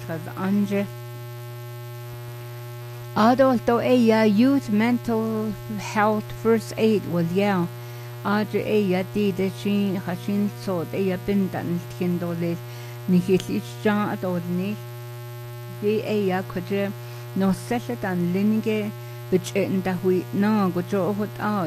has anje. Adulto youth mental health first aid was yeah. Adre did she hashin so pintan tiendoles nihilicha adodni. Ye could no set and linge which in the we no go hot out.